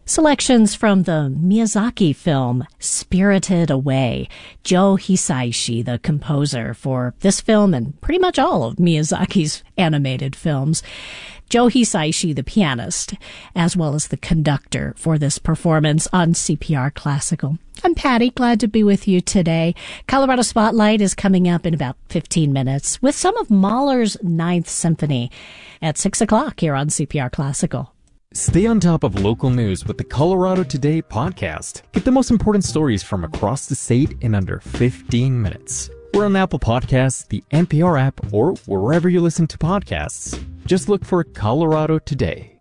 Selections from the Miyazaki film Spirited Away. Joe Hisaishi, the composer for this film and pretty much all of Miyazaki's animated films. Joe Hisaishi, the pianist, as well as the conductor for this performance on CPR Classical. I'm Patty, glad to be with you today. Colorado Spotlight is coming up in about 15 minutes with some of Mahler's Ninth Symphony at 6 o'clock here on CPR Classical. Stay on top of local news with the Colorado Today podcast. Get the most important stories from across the state in under 15 minutes. We're on Apple Podcasts, the NPR app, or wherever you listen to podcasts. Just look for Colorado Today.